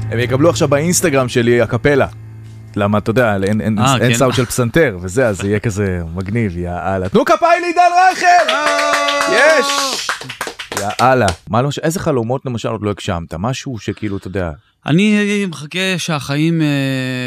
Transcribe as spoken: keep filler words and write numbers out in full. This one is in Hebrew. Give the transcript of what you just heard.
הם יקבלו עכשיו באינסטגרם שלי הקפלה. למה, אתה יודע, אין, אין, 아, אין כן. סאונד של פסנתר, וזה, אז זה יהיה כזה מגניב, יאללה. תנו כפיים לעידן רייכל! יש! יאללה. מה למשל, איזה חלומות למשל עוד לא הגשמת? משהו שכאילו, אתה יודע... אני מחכה שהחיים...